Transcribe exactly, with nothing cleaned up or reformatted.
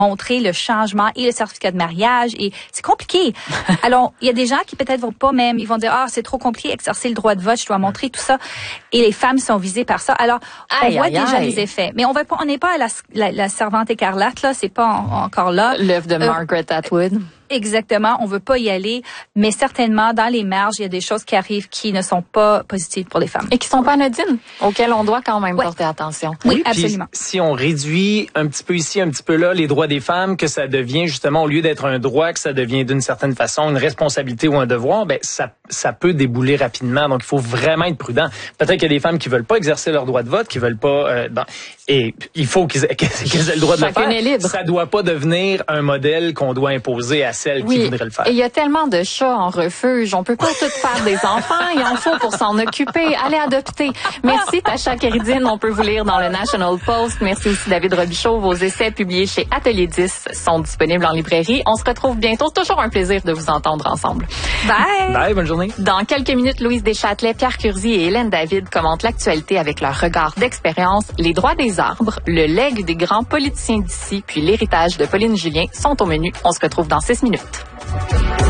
montrer le changement et le certificat de mariage et c'est compliqué. Alors, il y a des gens qui peut-être vont pas même, ils vont dire ah, c'est trop compliqué exercer le droit de vote, je dois montrer tout ça et les femmes sont visées par ça. Alors, on aïe, voit aïe, déjà aïe. les effets, mais on va pas on n'est pas à la, la, la servante écarlate là, c'est pas en, encore là. L'œuvre de euh, Margaret Atwood. Exactement, on veut pas y aller, mais certainement dans les marges, il y a des choses qui arrivent qui ne sont pas positives pour les femmes. Et qui sont pas anodines, auxquelles on doit quand même ouais. porter attention. Oui, oui absolument. Si on réduit un petit peu ici, un petit peu là, les droits des femmes, que ça devient justement, au lieu d'être un droit, que ça devient d'une certaine façon une responsabilité ou un devoir, ben ça, ça peut débouler rapidement. Donc, il faut vraiment être prudent. Peut-être qu'il y a des femmes qui veulent pas exercer leur droit de vote, qui veulent pas, euh, dans, et il faut qu'ils aient, qu'ils aient le droit de le faire. Est libre. Ça doit pas devenir un modèle qu'on doit imposer à celles oui. qui voudraient le faire. Et il y a tellement de chats en refuge. On peut pas tout faire des enfants. Il en faut pour s'en occuper. Allez adopter. Merci, Tasha Kéridine. On peut vous lire dans le National Post. Merci aussi, David Robichaud. Vos essais publiés chez Atelier dix sont disponibles en librairie. On se retrouve bientôt. C'est toujours un plaisir de vous entendre ensemble. Bye! Bye, bonne journée. Dans quelques minutes, Louise Deschâtelet, Pierre Curzi et Hélène David commentent l'actualité avec leur regard d'expérience. Les droits des arbres, le legs des grands politiciens d'ici, puis l'héritage de Pauline Julien sont au menu. On se retrouve dans six minutes.